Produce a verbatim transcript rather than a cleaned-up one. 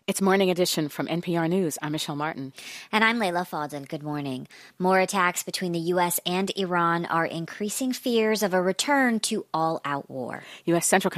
It's Morning Edition from N P R News. I'm Michelle Martin. And I'm Leila Fadel. Good morning. More attacks between the U S and Iran are increasing fears of a return to all-out war. U S. Central